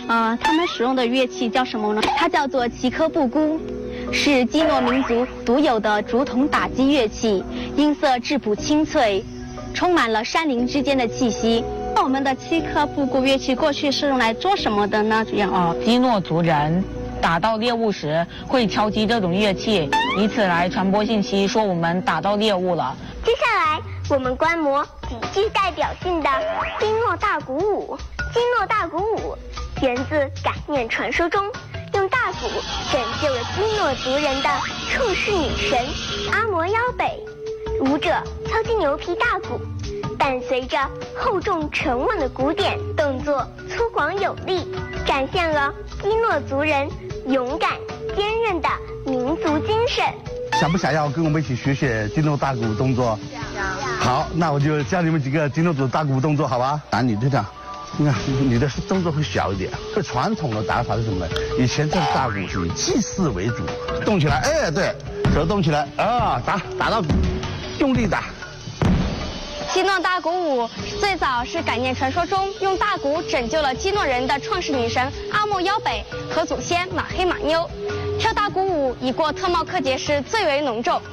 他们使用的乐器叫什么呢？它叫做奇科布姑，是基诺民族独有的竹筒打击乐器，音色质朴清脆，充满了山林之间的气息。我们的奇科布姑乐器过去是用来做什么的呢？主要基诺族人打到猎物时会敲击这种乐器，以此来传播信息，说我们打到猎物了。 接下来我们观摩极具代表性的基诺大鼓舞。基诺大鼓舞源自感念传说中用大鼓拯救了基诺族人的创世女神阿摩腰北。舞者敲击牛皮大鼓，伴随着厚重沉稳的鼓点，动作粗犷有力，展现了基诺族人勇敢坚韧的民族精神。 想不想要跟我们一起学学基诺大鼓动作？好，那我就教你们几个基诺族大鼓动作，好吧？你队长，你看你的动作会小一点。传统的打法是什么呢？以前这个大鼓是以祭祀为主，动起来，哎，对，手动起来啊，打到鼓，用力打。 基诺大鼓舞最早是感念传说中用大鼓拯救了基诺人的创世女神阿莫腰北和祖先马黑马妞。跳大鼓舞已过特茂克节时最为隆重。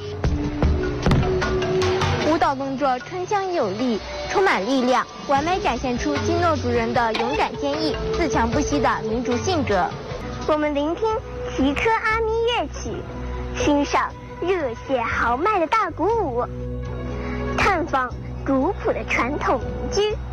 舞蹈动作铿锵有力，充满力量，完美展现出基诺族人的勇敢坚毅、自强不息的民族性格。 我们聆听奇科阿咪乐曲，欣赏热血豪迈的大鼓舞，探访古朴的传统民居。